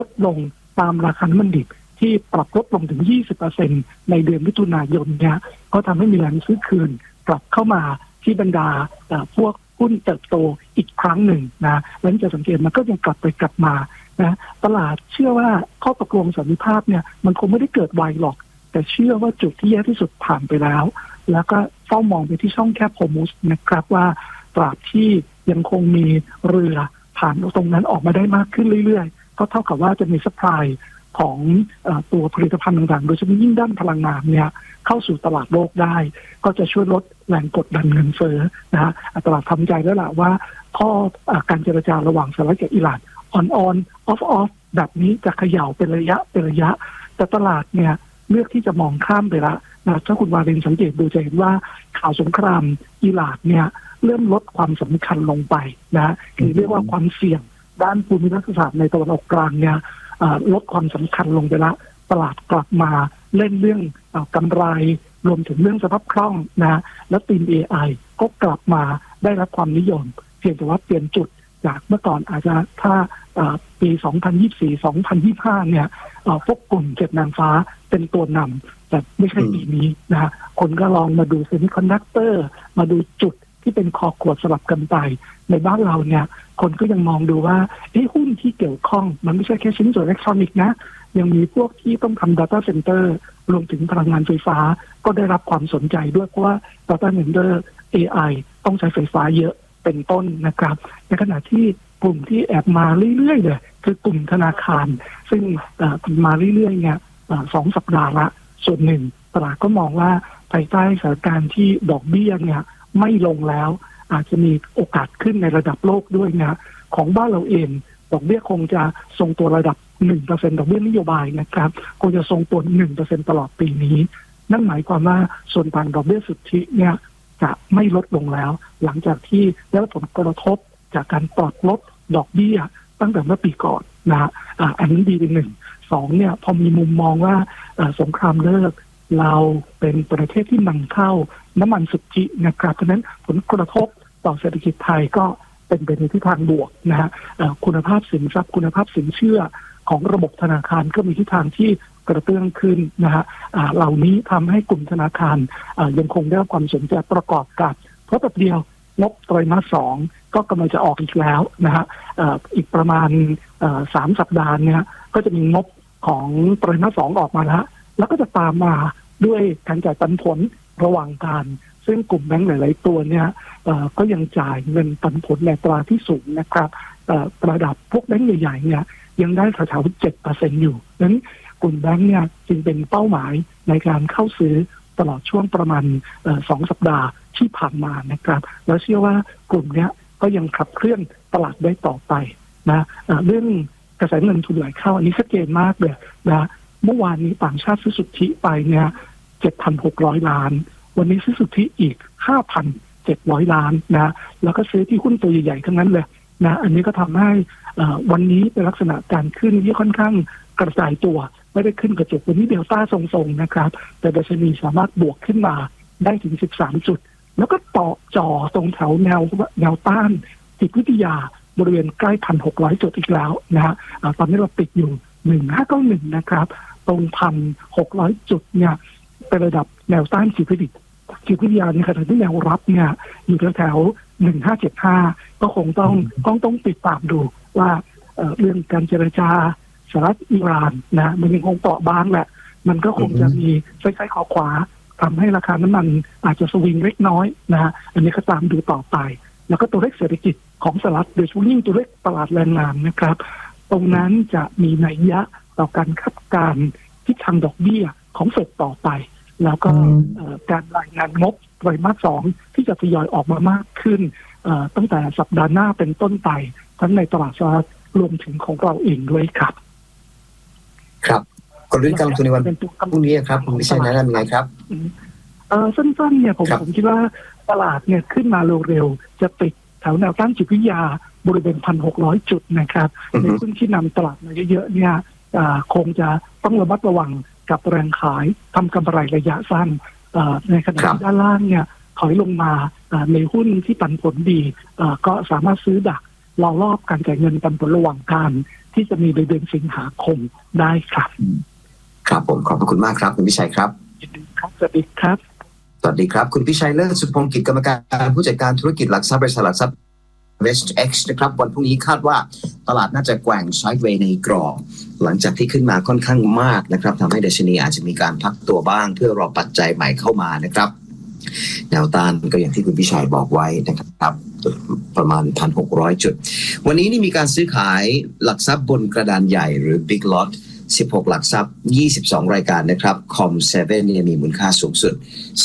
ดลงตามราคาน้ำมันดิบที่ปรับลดลงถึง 20% ในเดือนมิถุนายนเนี่ยก็ทำให้มีแรงซื้อคืนกลับเข้ามาที่บรรดาพวกหุ้นเติบโตอีกครั้งหนึ่งนะแล้วจะสังเกตมันก็ยังกลับมานะตลาดเชื่อว่าข้อตกลงสันติภาพเนี่ยมันคงไม่ได้เกิดไวหรอกแต่เชื่อว่าจุดที่แย่ที่สุดผ่านไปแล้วแล้วก็เฝ้ามองไปที่ช่องแคบฮอร์มุซนะครับว่าตราบที่ยังคงมีเรือผ่านตรงนั้นออกมาได้มากขึ้นเรื่อยๆก็เท่ากับว่าจะมีซัพพลายของตัวผลิตภัณฑ์ต่างๆโดยเฉพาะยิ่งด้านพลังงานเนี่ยเข้าสู่ตลาดโลกได้ก็จะช่วยลดแรงกดดันเงินเฟ้อนะฮะตลาดทำใจแล้วล่ะว่าข้อการเจรจาระหว่างสหรัฐกับอิหร่านออนออฟแบบนี้จะเขย่าเป็นระยะแต่ตลาดเนี่ยเลือกที่จะมองข้ามไปละนะถ้าคุณวารินสังเกตดูจะเห็นว่าข่าวสงครามอิหร่านเนี่ยเริ่มลดความสำคัญลงไปนะคือเรียกว่าความเสี่ยงด้านภูมิรัฐศาสตร์ในตะวันออกกลางเนี่ยลดความสำคัญลงไปละตลาดกลับมาเล่นเรื่องกำไรรวมถึงเรื่องสภาพคล่องนะและทีม AI ก็กลับมาได้รับความนิยมเพียงแต่ว่าเปลี่ยนจุดจากเมื่อก่อนอาจจะถ้าปี 2024-2025 เนี่ยพวกกลุ่มเจ็ดนางฟ้าเป็นตัวนำแต่ไม่ใช่ปีนี้นะคนก็ลองมาดูเซมิคอนดักเตอร์มาดูจุดที่เป็นคอขวดสลับกันไปในบ้านเราเนี่ยคนก็ยังมองดูว่าหุ้นที่เกี่ยวข้องมันไม่ใช่แค่ชิ้นส่วนอิเล็กทรอนิกส์นะยังมีพวกที่ต้องทำ Data Center รวมถึงพลังงานไฟฟ้าก็ได้รับความสนใจด้วยเพราะว่า Data Center AI ต้องใช้ไฟฟ้าเยอะเป็นต้นนะครับในขณะที่กลุ่มที่แอบมาเรื่อยๆเลยคือกลุ่มธนาคารซึ่งมาเรื่อยๆเนี่ย2 สัปดาห์ละส่วนหนึ่งตลาดก็มองว่าภายใต้สถานการณ์ที่ดอกเบี้ยเนี่ยไม่ลงแล้วอาจจะมีโอกาสขึ้นในระดับโลกด้วยนะของบ้านเราเองดอกเบี้ยคงจะทรงตัวระดับ 1% ดอกเบี้ยนโยบายนะครับคงจะทรงตัว 1% ตลอดปีนี้นั่นหมายความว่าส่วนต่างดอกเบี้ยสุทธิเนี่ยจะไม่ลดลงแล้วหลังจากที่ได้รับผลกระทบจากการปรับลดดอกเบี้ยตั้งแต่เมื่อปีก่อนนะอันนี้ดีเป็น1 2เนี่ยพอมีมุมมองว่าสงครามเลิกเราเป็นประเทศที่นำเข้าน้ำมันสุทธินะครับเพราะฉะนั้นผลกระทบต่อเศรษฐกิจไทยก็เป็นไปในทิศทางบวกนะฮะคุณภาพสินทรัพย์คุณภาพสินเชื่อของระบบธนาคารก็มีทิศทางที่กระเตื้องขึ้นนะฮะเหล่านี้ทำให้กลุ่มธนาคารยังคงได้รับความสนใจประกอบกับเพราะแบบเดียวงบไตรมาส 2ก็กำลังจะออกอีกแล้วนะฮะอีกประมาณ3 สัปดาห์เนี่ยก็จะมีงบของไตรมาส 2ออกมาแล้วก็จะตามมาด้วยการจ่ายปันผลระหว่างการซึ่งกลุ่มแบงก์หลายๆตัวเนี่ยก็ยังจ่ายเงินปันผลในอัตราที่สูงนะครับระดับพวกแบงก์ใหญ่ๆเนี่ยยังได้แถวๆ 7% อยู่นั้นกลุ่มแบงก์เนี่ยจึงเป็นเป้าหมายในการเข้าซื้อตลอดช่วงประมาณ2 สัปดาห์ที่ผ่านมานะครับแล้วเชื่อว่ากลุ่มนี้ก็ยังขับเคลื่อนตลาดได้ต่อไปนะเรื่องกระแสเงินทุนไหลเข้าอันนี้ชัดเจนมากเลยนะเมื่อวานนี้ต่างชาติซื้อสุทธิไปเนี่ย 7,600 ล้านวันนี้ซื้อสุทธิอีก 5,700 ล้านนะแล้วก็ซื้อที่หุ้นตัวใหญ่ๆทั้งนั้นเลยนะอันนี้ก็ทำให้วันนี้เป็นลักษณะการขึ้นที่ค่อนข้างกระจายตัวไม่ได้ขึ้นกระจุกวันนี้เดลต้าทรงๆนะครับแต่ดัชนีสามารถบวกขึ้นมาได้ถึง13 จุดแล้วก็ต่อจ่อตรงแถวแนวต้านจิตวิทยาบริเวณใกล้ 1,600 จุดอีกแล้วนะฮะตอนนี้เราปิดอยู่ 1591 นะครับตรง 1,600 จุดเนี่ยเป็นระดับแนวต้านจิตวิทยาในขณะที่แนวรับเนี่ยอยู่แถว1575ก็คงต้องติดตามดูว่าเรื่องการเจรจาสหรัฐอิหร่านนะมันยังคงเปราะบางแหละมันก็คงจะมีไฟขอขวาทำให้ราคาน้ำมันอาจจะสวิงเล็กน้อยนะฮะอันนี้ก็ตามดูต่อไปแล้วก็ตัวเลขเศรษฐกิจของสหรัฐโดยเฉพาะยิ่งตัวเลขตลาดแรงงานนะครับตรงนั้นจะมีนัยยะต่อการคาดการณ์ทิศทางดอกเบี้ยของเฟดต่อไปแล้วก็การรายงานงบไตรมาส 2ที่จะทยอยออกมามากขึ้นตั้งแต่สัปดาห์หน้าเป็นต้นไปทั้งในตลาดสหรัฐรวมถึงของเราเองด้วยครับครับกลยุทธ์การลงทุนในวันพรุ่งนี้ครับคุณวิชัยแนะนำยังไงครับสั้นๆเนี่ยผมคิดว่าตลาดเนี่ยขึ้นมาเร็วๆจะติดแถวแนวต้านจิตวิทยาบริเวณ 1,600 จุดนะครับในหุ้นที่นำตลาดมาเยอะๆเนี่ยคงจะต้องระมัดระวังกับแรงขายทำกำไรระยะสั้นในขณะที่ด้านล่างเนี่ยถอยลงมาในหุ้นที่ปันผลดีก็สามารถซื้อดักรอรอบการจ่ายเงินปันผลระหว่างการที่จะมีในเดือนสิงหาคมได้ครับครับผมขอบคุณมากครับคุณพิชัยครับสวัสดีครับสวัสดีครับคุณพิชัยเลิศสุพงศ์กิจกรรมการผู้จัดการธุรกิจหลักทรัพย์บริษัทหลักทรัพย์ WestX นะครับวันพรุ่งนี้คาดว่าตลาดน่าจะแกว่งไซด์เวย์ในกรอบหลังจากที่ขึ้นมาค่อนข้างมากนะครับทำให้ดัชนีอาจจะมีการพักตัวบ้างเพื่อรอปัจจัยใหม่เข้ามานะครับแนวต้านก็อย่างที่คุณพิชัยบอกไว้นะครับประมาณ 1,600 จุดวันนี้นี่มีการซื้อขายหลักทรัพย์บนกระดานใหญ่หรือ Big Lot 16 หลักทรัพย์22รายการนะครับ Com7 เนี่ยมีมูลค่าสูงสุด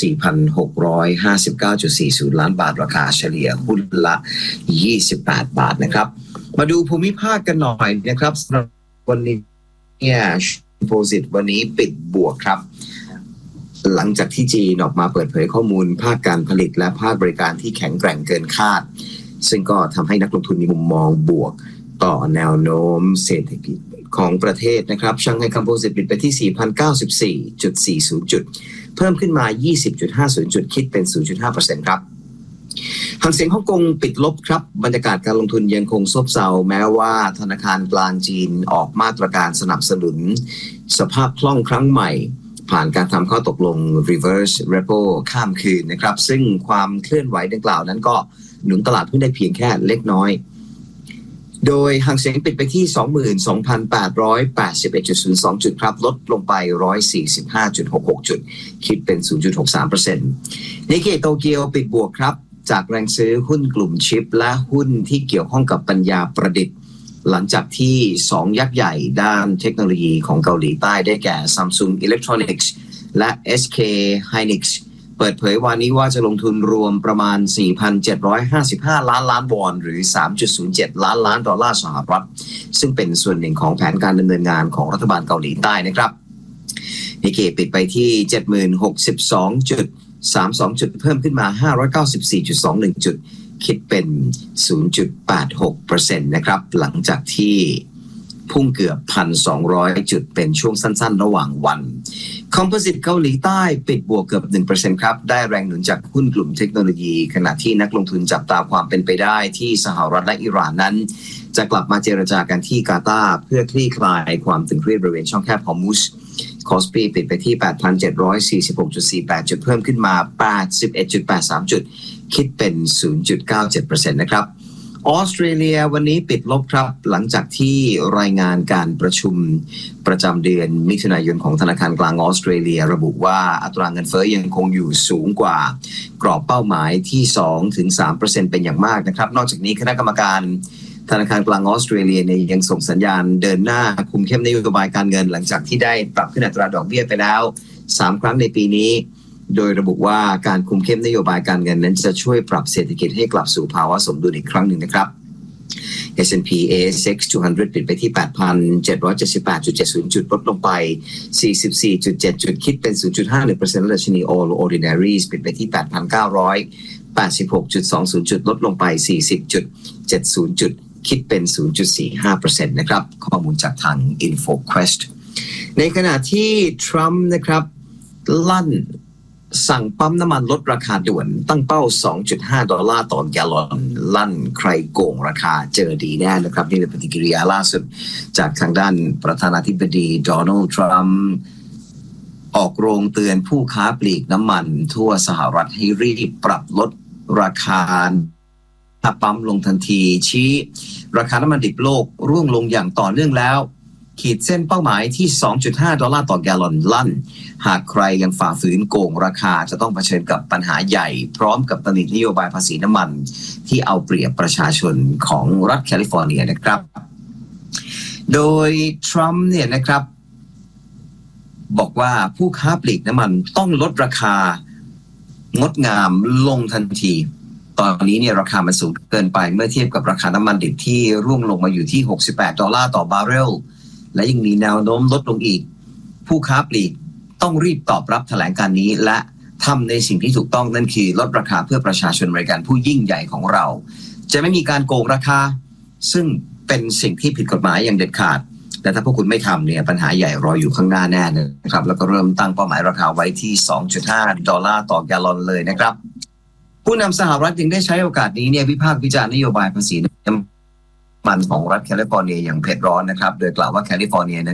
4,659.40 ล้านบาทราคาเฉลี่ยหุ้นละ28 บาทนะครับมาดูภูมิภาคกันหน่อยนะครับวันนี้เนี่ย Composite วันนี้ปิดบวกครับหลังจากที่จีนออกมาเปิดเผยข้อมูลภาคการผลิตและภาคบริการที่แข็งแกร่งเกินคาดซึ่งก็ทำให้นักลงทุนมีมุมมองบวกต่อแนวโน้มเศรษฐกิจของประเทศนะครับชังไห่คอมโพสิตปิดไปที่ 4,094.40 จุดเพิ่มขึ้นมา 20.50 จุดคิดเป็น 0.5% ครับหางเส็งฮ่องกงปิดลบครับบรรยากาศการลงทุนยังคงซบเซาแม้ว่าธนาคารกลางจีนออกมาตรการสนับสนุนสภาพคล่องครั้งใหม่ผ่านการทำข้อตกลง reverse repo ข้ามคืนนะครับซึ่งความเคลื่อนไหวดังกล่าวนั้นก็หนุนตลาดหุ้นได้เพียงแค่เล็กน้อยโดยหางเส็งปิดไปที่ 22,881.02 จุดครับลดลงไป 145.66 จุดคิดเป็น 0.63% นิกเกอิโตเกียวปิดบวกครับจากแรงซื้อหุ้นกลุ่มชิปและหุ้นที่เกี่ยวข้องกับปัญญาประดิษฐ์หลังจากที่2ยักษ์ใหญ่ด้านเทคโนโลยีของเกาหลีใต้ได้แก่ Samsung Electronics และ SK Hynix เปิดเผยวันนี้ว่าจะลงทุนรวมประมาณ 4,755 ล้านวอนหรือ 3.07 ล้านดอลลาร์สหรัฐซึ่งเป็นส่วนหนึ่งของแผนการดำเนินงานของรัฐบาลเกาหลีใต้นะครับนิกเกอิปิดไปที่ 70,062.32 จุดเพิ่มขึ้นมา 594.21 จุดคิดเป็น 0.86% นะครับหลังจากที่พุ่งเกือบ 1,200 จุดเป็นช่วงสั้นๆระหว่างวันคอมโพสิตเกาหลีใต้ปิดบวกเกือบ 1% ครับได้แรงหนุนจากหุ้นกลุ่มเทคโนโลยีขณะที่นักลงทุนจับตาความเป็นไปได้ที่สหรัฐและอิหร่านนั้นจะกลับมาเจรจากันที่กาตาร์เพื่อคลี่คลายความตึงเครียดบริเวณช่องแคบฮอร์มุซคอสปีปิดไปที่ 8,746.48 จุดเพิ่มขึ้นมา 81.83 จุดคิดเป็น 0.97% นะครับออสเตรเลียวันนี้ปิดลบครับหลังจากที่รายงานการประชุมประจำเดือนมิถุนายนของธนาคารกลางออสเตรเลียระบุว่าอัตราเงินเฟ้อยังคงอยู่สูงกว่ากรอบเป้าหมายที่ 2-3% เป็นอย่างมากนะครับนอกจากนี้คณะกรรมการธนาคารกลางออสเตรเลียเนี่ยยังส่งสัญญาณเดินหน้าคุมเข้มนโยบายการเงินหลังจากที่ได้ปรับขึ้นอัตราดอกเบี้ยไปแล้ว3ครั้งในปีนี้โดยระบุว่าการคุมเข้มนโยบายการเงินนั้นจะช่วยปรับเศรษฐกิจให้กลับสู่ภาวะสมดุลอีกครั้งหนึ่งนะครับ S&P ASX 200 ปิดไปที่ 8,778.70 จุดลดลงไป 44.7 จุดคิดเป็น 0.51% และดัชนี All Ordinaries ปิดไปที่ 8,986.20 จุดลดลงไป 40.70 จุดคิดเป็น 0.45% นะครับข้อมูลจากทาง InfoQuest ในขณะที่ทรัมป์นะครับลั่นสั่งปั๊มน้ำมันลดราคาด่วนตั้งเป้า 2.5 ดอลลาร์ต่อแกลลอนลั่นใครโกงราคาเจอดีแน่นะครับนี่เป็นปฏิกิริยาล่าสุดจากทางด้านประธานาธิบดีโดนัลด์ทรัมป์ออกโรงเตือนผู้ค้าปลีกน้ำมันทั่วสหรัฐให้รีบปรับลดราคาปั๊มลงทันทีชี้ราคาน้ำมันดิบโลกร่วงลงอย่างต่อเนื่องแล้วขีดเส้นเป้าหมายที่ 2.5 ดอลลาร์ต่อแกลลอนลั่นหากใครยังฝ่าฝืนโกงราคาจะต้องเผชิญกับปัญหาใหญ่พร้อมกับตำหนินโยบายภาษีน้ำมันที่เอาเปรียบประชาชนของรัฐแคลิฟอร์เนียนะครับโดยทรัมป์เนี่ยนะครับบอกว่าผู้ค้าปลีกน้ำมันต้องลดราคางดงามลงทันทีตอนนี้เนี่ยราคามันสูงเกินไปเมื่อเทียบกับราคาน้ำมันดิบที่ร่วงลงมาอยู่ที่68 ดอลลาร์ต่อบาร์เรลและยังมีแนวโน้มลดลงอีกผู้ค้าปลีกต้องรีบตอบรับแถลงการนี้และทำในสิ่งที่ถูกต้องนั่นคือลดราคาเพื่อประชาชนบริการผู้ยิ่งใหญ่ของเราจะไม่มีการโกงราคาซึ่งเป็นสิ่งที่ผิดกฎหมายอย่างเด็ดขาดแต่ถ้าพวกคุณไม่ทำเนี่ยปัญหาใหญ่รออยู่ข้างหน้าแน่นะครับแล้วก็เริ่มตั้งเป้าหมายราคาไว้ที่ 2.5 ดอลลาร์ต่อแกลลอนเลยนะครับผู้นำสหรัฐยังได้ใช้โอกาสนี้เนี่ยวิพากษ์วิจารณ์นโยบายภาษีมันของรัฐแคลิฟอร์เนียอย่างเผ็ดร้อนนะครับโดยกล่าวว่าแคลิฟอร์เนียนั้น